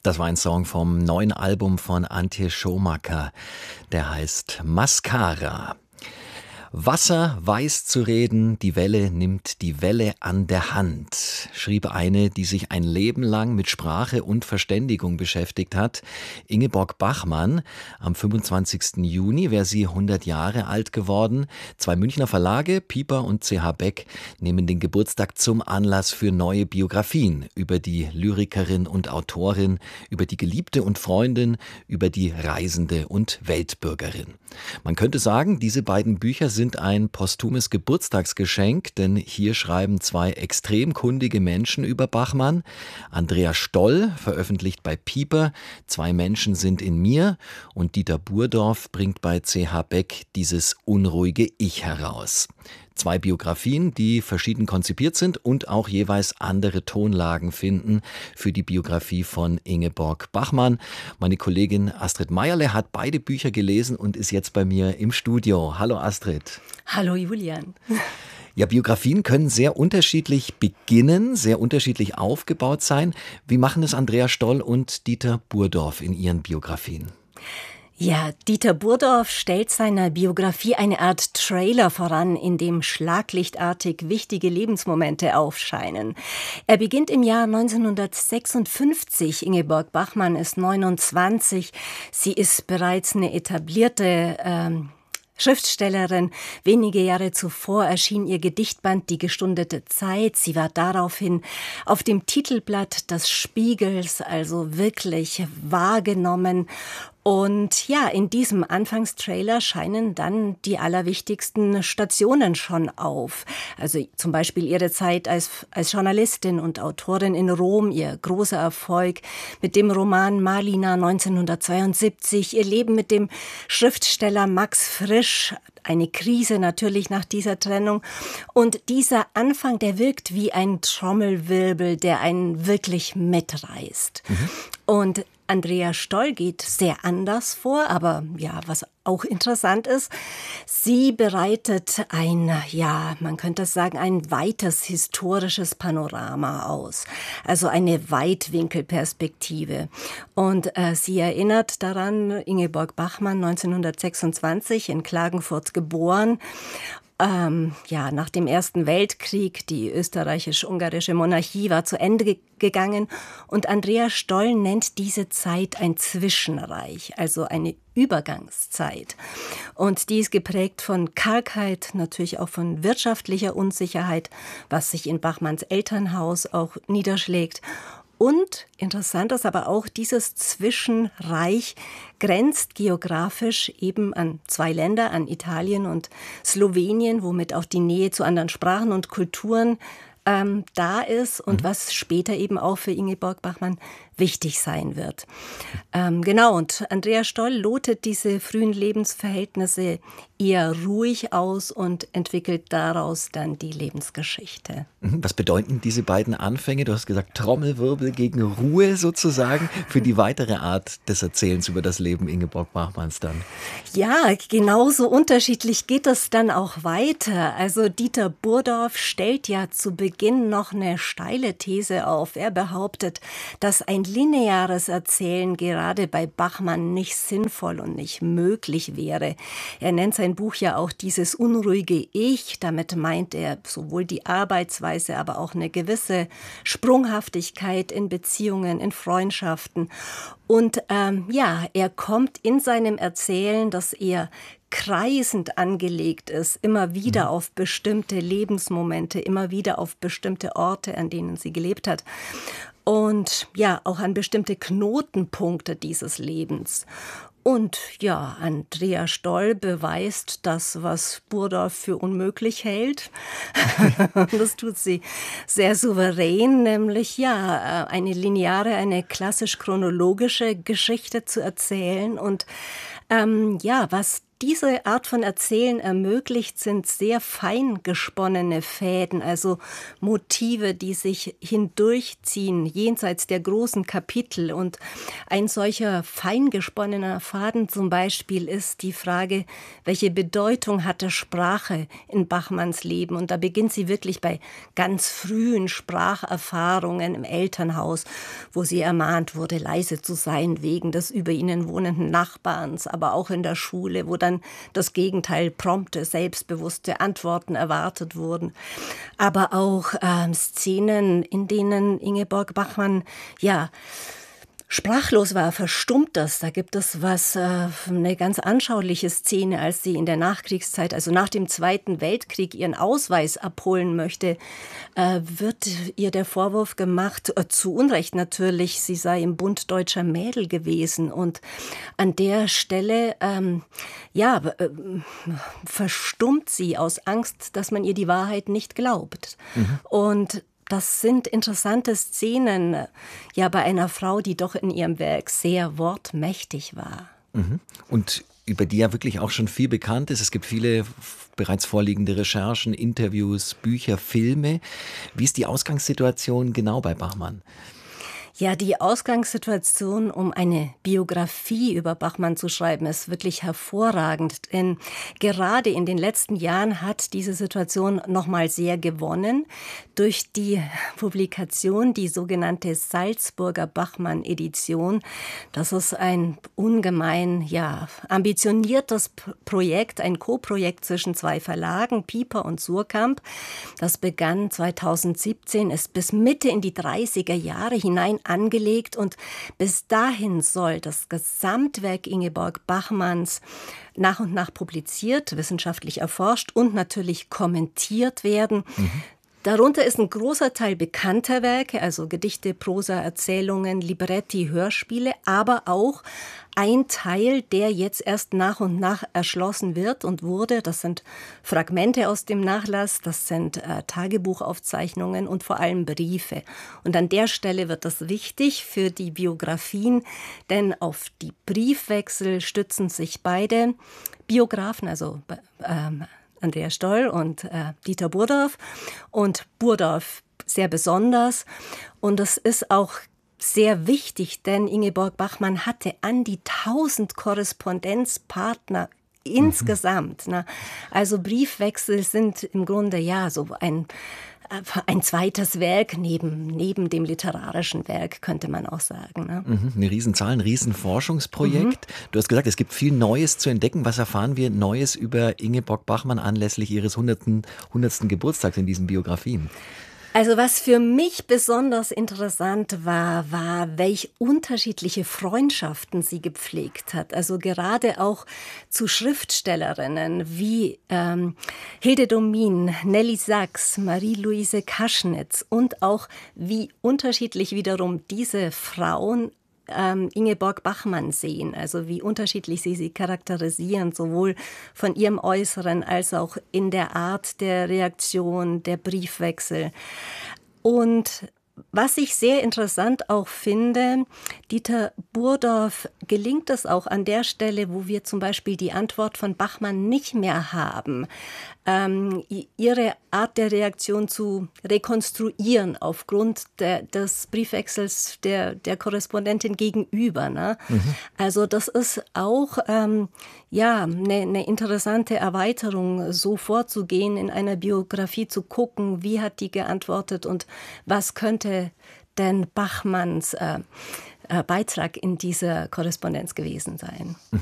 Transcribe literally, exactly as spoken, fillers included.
Das war ein Song vom neuen Album von Antje Schumacher. Der heißt Mascara. Wasser weiß zu reden, die Welle nimmt die Welle an der Hand, schrieb eine, die sich ein Leben lang mit Sprache und Verständigung beschäftigt hat. Ingeborg Bachmann, am fünfundzwanzigsten Juni wäre sie hundert Jahre alt geworden. Zwei Münchner Verlage, Piper und C H Beck, nehmen den Geburtstag zum Anlass für neue Biografien über die Lyrikerin und Autorin, über die Geliebte und Freundin, über die Reisende und Weltbürgerin. Man könnte sagen, diese beiden Bücher sind ein posthumes Geburtstagsgeschenk, denn hier schreiben zwei extrem kundige Menschen über Bachmann. Andrea Stoll veröffentlicht bei Piper Zwei Menschen sind in mir und Dieter Burdorf bringt bei C H Beck dieses unruhige Ich heraus. Zwei Biografien, die verschieden konzipiert sind und auch jeweils andere Tonlagen finden für die Biografie von Ingeborg Bachmann. Meine Kollegin Astrid Meierle hat beide Bücher gelesen und ist jetzt bei mir im Studio. Hallo Astrid. Hallo Julian. Ja, Biografien können sehr unterschiedlich beginnen, sehr unterschiedlich aufgebaut sein. Wie machen es Andrea Stoll und Dieter Burdorf in ihren Biografien? Ja, Dieter Burdorf stellt seiner Biografie eine Art Trailer voran, in dem schlaglichtartig wichtige Lebensmomente aufscheinen. Er beginnt im Jahr neunzehnhundertsechsundfünfzig. Ingeborg Bachmann ist neunundzwanzig. Sie ist bereits eine etablierte ähm, Schriftstellerin. Wenige Jahre zuvor erschien ihr Gedichtband Die gestundete Zeit. Sie war daraufhin auf dem Titelblatt des Spiegels, also wirklich wahrgenommen. Und ja, in diesem Anfangstrailer scheinen dann die allerwichtigsten Stationen schon auf. Also zum Beispiel ihre Zeit als, als Journalistin und Autorin in Rom, ihr großer Erfolg mit dem Roman Malina neunzehnhundertzweiundsiebzig, ihr Leben mit dem Schriftsteller Max Frisch, eine Krise natürlich nach dieser Trennung. Und dieser Anfang, der wirkt wie ein Trommelwirbel, der einen wirklich mitreißt. Mhm. Und Andrea Stoll geht sehr anders vor, aber ja, was auch interessant ist, sie bereitet ein, ja, man könnte sagen, ein weites historisches Panorama aus, also eine Weitwinkelperspektive. Und äh, sie erinnert daran, Ingeborg Bachmann, neunzehnhundertsechsundzwanzig in Klagenfurt geboren. Ähm, ja, nach dem Ersten Weltkrieg, die österreichisch-ungarische Monarchie war zu Ende ge- gegangen und Andrea Stoll nennt diese Zeit ein Zwischenreich, also eine Übergangszeit. Und die ist geprägt von Kargheit, natürlich auch von wirtschaftlicher Unsicherheit, was sich in Bachmanns Elternhaus auch niederschlägt. Und interessant ist aber auch, dieses Zwischenreich grenzt geografisch eben an zwei Länder, an Italien und Slowenien, womit auch die Nähe zu anderen Sprachen und Kulturen ähm, da ist und mhm. was später eben auch für Ingeborg Bachmann wichtig sein wird. Ähm, genau, und Andrea Stoll lotet diese frühen Lebensverhältnisse eher ruhig aus und entwickelt daraus dann die Lebensgeschichte. Was bedeuten diese beiden Anfänge? Du hast gesagt, Trommelwirbel gegen Ruhe sozusagen für die weitere Art des Erzählens über das Leben Ingeborg Bachmanns dann. Ja, genauso unterschiedlich geht es dann auch weiter. Also Dieter Burdorf stellt ja zu Beginn noch eine steile These auf. Er behauptet, dass ein lineares Erzählen gerade bei Bachmann nicht sinnvoll und nicht möglich wäre. Er nennt sein Buch ja auch dieses unruhige Ich. Damit meint er sowohl die Arbeitsweise, aber auch eine gewisse Sprunghaftigkeit in Beziehungen, in Freundschaften. Und ähm, ja, er kommt in seinem Erzählen, das eher kreisend angelegt ist, immer wieder auf bestimmte Lebensmomente, immer wieder auf bestimmte Orte, an denen sie gelebt hat. Und ja, auch an bestimmte Knotenpunkte dieses Lebens. Und ja, Andrea Stoll beweist das, was Burdorf für unmöglich hält. Das tut sie sehr souverän, nämlich ja, eine lineare, eine klassisch chronologische Geschichte zu erzählen. Und ähm, ja, was diese Art von Erzählen ermöglicht, sind sehr fein gesponnene Fäden, also Motive, die sich hindurchziehen, jenseits der großen Kapitel. Und ein solcher fein gesponnener Faden zum Beispiel ist die Frage, welche Bedeutung hatte Sprache in Bachmanns Leben? Und da beginnt sie wirklich bei ganz frühen Spracherfahrungen im Elternhaus, wo sie ermahnt wurde, leise zu sein wegen des über ihnen wohnenden Nachbarns, aber auch in der Schule, wo dann das Gegenteil, prompte, selbstbewusste Antworten erwartet wurden. Aber auch ähm, Szenen, in denen Ingeborg Bachmann, ja, sprachlos war, verstummt das. Da gibt es was, äh, eine ganz anschauliche Szene, als sie in der Nachkriegszeit, also nach dem Zweiten Weltkrieg, ihren Ausweis abholen möchte, äh, wird ihr der Vorwurf gemacht, äh, zu Unrecht natürlich, sie sei im Bund deutscher Mädel gewesen. Und an der Stelle, ähm, ja, äh, verstummt sie aus Angst, dass man ihr die Wahrheit nicht glaubt. Mhm. Und das sind interessante Szenen, ja, bei einer Frau, die doch in ihrem Werk sehr wortmächtig war. Mhm. Und über die ja wirklich auch schon viel bekannt ist. Es gibt viele bereits vorliegende Recherchen, Interviews, Bücher, Filme. Wie ist die Ausgangssituation genau bei Bachmann? Ja, die Ausgangssituation, um eine Biografie über Bachmann zu schreiben, ist wirklich hervorragend. Denn gerade in den letzten Jahren hat diese Situation nochmal sehr gewonnen durch die Publikation, die sogenannte Salzburger Bachmann-Edition. Das ist ein ungemein, ja, ambitioniertes Projekt, ein Co-Projekt zwischen zwei Verlagen, Piper und Suhrkamp. Das begann zweitausendsiebzehn, ist bis Mitte in die dreißiger Jahre hinein angelegt und bis dahin soll das Gesamtwerk Ingeborg Bachmanns nach und nach publiziert, wissenschaftlich erforscht und natürlich kommentiert werden. Mhm. Darunter ist ein großer Teil bekannter Werke, also Gedichte, Prosa, Erzählungen, Libretti, Hörspiele, aber auch ein Teil, der jetzt erst nach und nach erschlossen wird und wurde. Das sind Fragmente aus dem Nachlass, das sind äh, Tagebuchaufzeichnungen und vor allem Briefe. Und an der Stelle wird das wichtig für die Biografien, denn auf die Briefwechsel stützen sich beide Biografen, also ähm, Andreas Stoll und äh, Dieter Burdorf. Und Burdorf sehr besonders. Und das ist auch sehr wichtig, denn Ingeborg Bachmann hatte an die tausend Korrespondenzpartner insgesamt. Mhm. Ne? Also Briefwechsel sind im Grunde ja so ein Ein zweites Werk neben, neben dem literarischen Werk, könnte man auch sagen. Ne? Mhm, eine Riesenzahl, ein Riesenforschungsprojekt. Mhm. Du hast gesagt, es gibt viel Neues zu entdecken. Was erfahren wir Neues über Ingeborg Bachmann anlässlich ihres hundertsten. hundertsten Geburtstags in diesen Biografien? Also was für mich besonders interessant war, war, welch unterschiedliche Freundschaften sie gepflegt hat. Also gerade auch zu Schriftstellerinnen wie ähm, Hilde Domin, Nelly Sachs, Marie-Louise Kaschnitz und auch wie unterschiedlich wiederum diese Frauen Ähm, Ingeborg Bachmann sehen, also wie unterschiedlich sie sie charakterisieren, sowohl von ihrem Äußeren als auch in der Art der Reaktion, der Briefwechsel. Und was ich sehr interessant auch finde, Dieter Burdorf gelingt es auch an der Stelle, wo wir zum Beispiel die Antwort von Bachmann nicht mehr haben, ähm, ihre Art der Reaktion zu rekonstruieren aufgrund der, des Briefwechsels der, der Korrespondentin gegenüber. Ne? Mhm. Also das ist auch ähm, ja, eine, eine interessante Erweiterung, so vorzugehen, in einer Biografie zu gucken, wie hat die geantwortet und was könnte denn Bachmanns äh, Beitrag in dieser Korrespondenz gewesen sein.